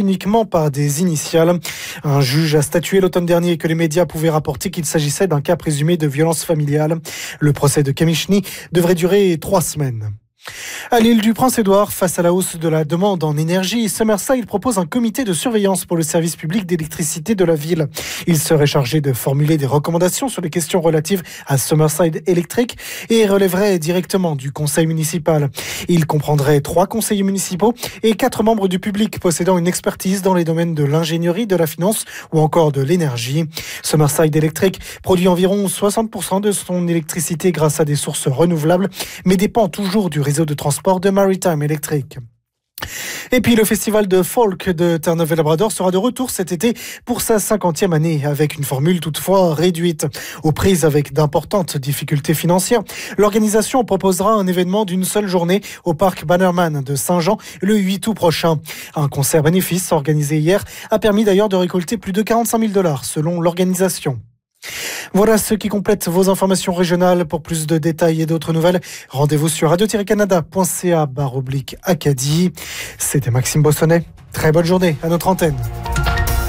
uniquement par des initiales. Un juge a statué l'automne dernier que les médias pouvaient rapporter qu'il s'agissait d'un cas présumé de violence familiale. Le procès de Kemichny devrait durer 3 semaines. À l'île du Prince-Édouard, face à la hausse de la demande en énergie, Summerside propose un comité de surveillance pour le service public d'électricité de la ville. Il serait chargé de formuler des recommandations sur les questions relatives à Summerside électrique et relèverait directement du conseil municipal. Il comprendrait 3 conseillers municipaux et 4 membres du public possédant une expertise dans les domaines de l'ingénierie, de la finance ou encore de l'énergie. Summerside électrique produit environ 60% de son électricité grâce à des sources renouvelables, mais dépend toujours du réseau de transport de Maritime Electric. Et puis le festival de folk de Terre-Neuve-et-Labrador sera de retour cet été pour sa 50e année, avec une formule toutefois réduite. Aux prises avec d'importantes difficultés financières, l'organisation proposera un événement d'une seule journée au parc Bannerman de Saint-Jean le 8 août prochain. Un concert bénéfice organisé hier a permis d'ailleurs de récolter plus de 45 000 $ selon l'organisation. Voilà ce qui complète vos informations régionales. Pour plus de détails et d'autres nouvelles, rendez-vous sur radio-canada.ca/Acadie. C'était Maxime Bossonnet. Très bonne journée à notre antenne.